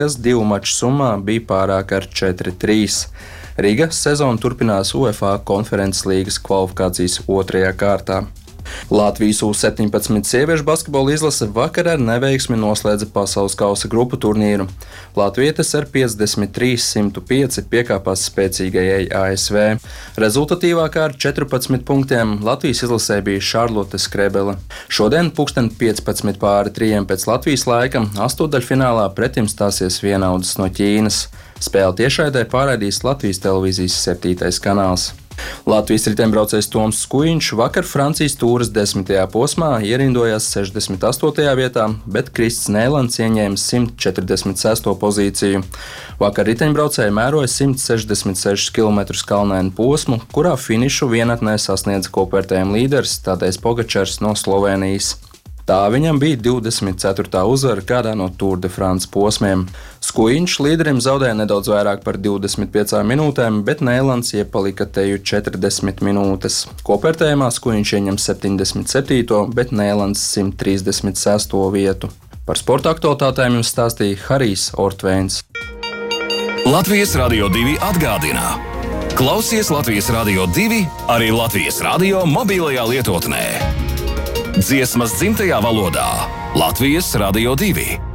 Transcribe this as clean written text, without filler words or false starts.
kas 2 maču summā bija pārāka ar 4-3. Riga sezonu turpinās UEFA konferences līgas kvalifikācijas 2. kārtā. Latvijas U-17 sieviešu basketbola izlase vakar ar neveiksmi noslēdza pasaules kausa grupu turnīru. Latvietes ar 53-105 piekāpās spēcīgajai ASV. Rezultatīvākā ar 14 punktiem Latvijas izlasē bija Šarlote Skrebele. Šodien 15:3 pēc Latvijas laika astotdaļfinālā pretim stāsies vienaudzes no Ķīnas. Spēli tiešraidē pārraidīs Latvijas televīzijas 7. kanāls. Latvijas riteņbraucējs Toms Skujiņš vakar Francijas tūres 10. posmā ierindojās 68. vietā, bet Krists Nēlands ieņēma 146. pozīciju. Vakar riteņbraucēji mēroja 166 km kalnainu posmu, kurā finišu vienatnē sasniedza kopvērtējuma līderis Tadejs Pogačars no Slovēnijas. Tā viņam bija 24. uzvara kādā no Tour de France posmiem. Skujiņš līderim zaudēja nedaudz vairāk par 25 minūtēm, bet Nēlands iepalika teju 40 minūtes. Kopvērtējumā Skujiņš ieņem 77., bet Nēlands 136. vietu. Par sporta aktualitātēm jums stāstīja Harijs Ortvēns. Latvijas Radio 2 atgādina: klausies Latvijas Radio 2 arī Latvijas radio mobilajā lietotnē. Dziesmas dzimtajā valodā Latvijas Radio 2.